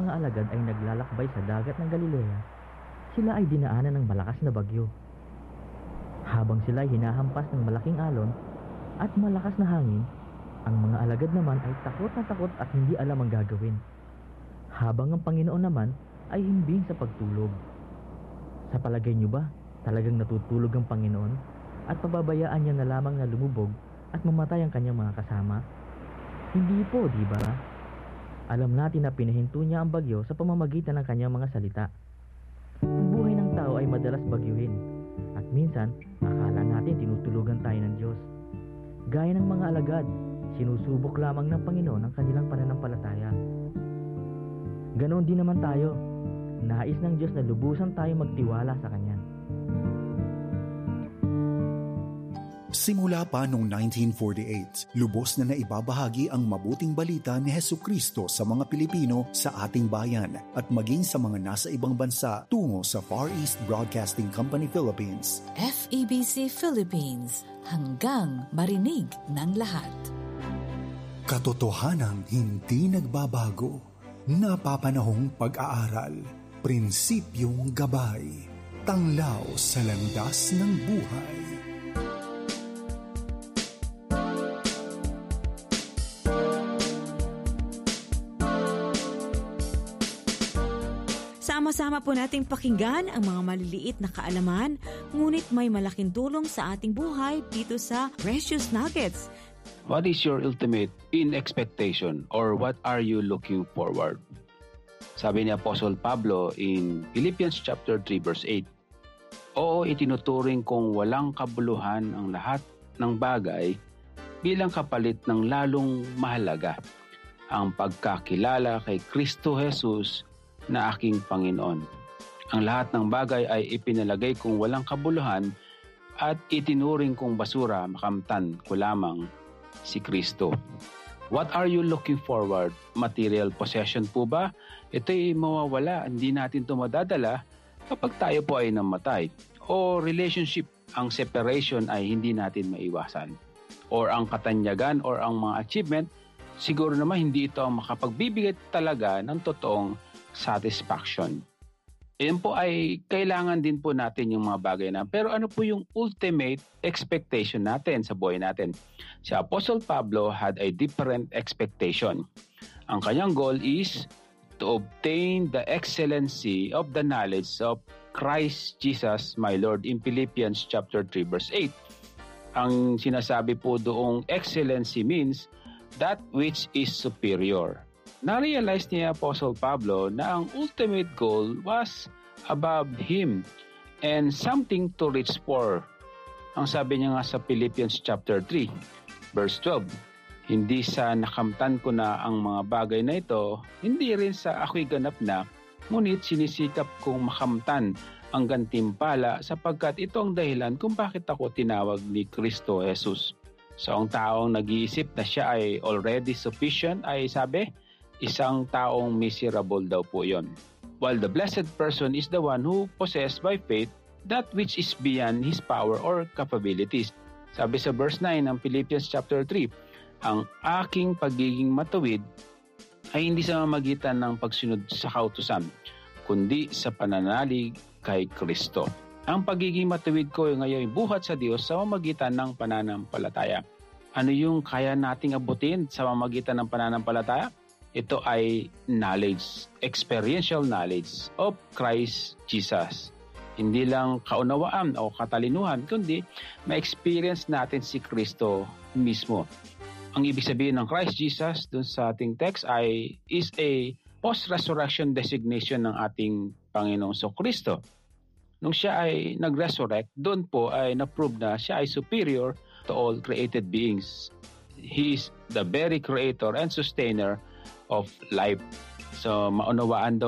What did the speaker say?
mga alagad ay naglalakbay sa dagat ng Galilea, sila ay dinaanan ng malakas na bagyo. Habang sila ay hinahampas ng malaking alon at malakas na hangin, ang mga alagad naman ay takot na takot at hindi alam ang gagawin. Habang ang Panginoon naman ay himbing sa pagtulog. Sa palagay niyo ba, talagang natutulog ang Panginoon at pababayaan niya na lamang na lumubog at mamatay ang kanyang mga kasama? Hindi po, di ba? Alam natin na pinahinto niya ang bagyo sa pamamagitan ng kanyang mga salita. Ang buhay ng tao ay madalas bagyuhin at minsan akala natin tinutulugan tayo ng Diyos. Gaya ng mga alagad, sinusubok lamang ng Panginoon ang kanilang pananampalataya. Ganoon din naman tayo. Nais ng Diyos na lubusan tayo magtiwala sa Kanya. Simula pa noong 1948, lubos na naibabahagi ang mabuting balita ni Hesukristo sa mga Pilipino sa ating bayan at maging sa mga nasa ibang bansa tungo sa Far East Broadcasting Company Philippines. FEBC Philippines, hanggang marinig ng lahat. Katotohanang hindi nagbabago, napapanahong pag-aaral, prinsipyong gabay, tanglaw sa landas ng buhay. Sama-sama po nating pakinggan ang mga maliliit na kaalaman, ngunit may malaking tulong sa ating buhay dito sa Precious Nuggets. What is your ultimate in expectation, or what are you looking forward? Sabi ni Apostle Pablo in Philippians chapter 3 verse 8, Oo, itinuturing kong walang kabuluhan ang lahat ng bagay bilang kapalit ng lalong mahalaga, ang pagkakilala kay Kristo Jesus na aking Panginoon. Ang lahat ng bagay ay ipinalagay kong walang kabuluhan at itinuring kong basura, makamtan ko lamang si Kristo. What are you looking forward? Material possession po ba? Ito'y mawawala, hindi natin ito madadala kapag tayo po ay namatay. O relationship, ang separation ay hindi natin maiwasan. Or ang katanyagan or ang mga achievement, siguro naman hindi ito ang makapagbibigay talaga ng totoong satisfaction. Yan po ay kailangan din po natin yung mga bagay na. Pero ano po yung ultimate expectation natin sa buhay natin? Si Apostle Pablo had a different expectation. Ang kanyang goal is to obtain the excellency of the knowledge of Christ Jesus my Lord in Philippians chapter 3 verse 8. Ang sinasabi po doong excellency means that which is superior. Na-realize ni Apostle Pablo na ang ultimate goal was above him and something to reach for. Ang sabi niya nga sa Philippians chapter 3, verse 12, hindi sa nakamtan ko na ang mga bagay na ito, hindi rin sa ako'y ganap na, ngunit sinisikap kong makamtan ang gantimpala sapagkat ito ang dahilan kung bakit ako tinawag ni Kristo Jesus. So ang taong nag-iisip na siya ay already sufficient ay sabi, isang taong miserable daw po yon. While the blessed person is the one who possesses by faith that which is beyond his power or capabilities. Sabi sa verse 9 ng Philippians chapter 3, ang aking pagiging matuwid ay hindi sa mamagitan ng pagsunod sa kautusan, kundi sa pananalig kay Kristo. Ang pagiging matuwid ko ngayon ay buhat sa Diyos sa mamagitan ng pananampalataya. Ano yung kaya nating abutin sa mamagitan ng pananampalataya? Ito ay knowledge, experiential knowledge of Christ Jesus. Hindi lang kaunawaan o katalinuhan, kundi ma-experience natin si Kristo mismo. Ang ibig sabihin ng Christ Jesus dun sa ating text is a post-resurrection designation ng ating Panginoong Kristo. Nung siya ay nag-resurrect, doon po ay na-prove na siya ay superior to all created beings. He is the very creator and sustainer of life. So maunawaan daw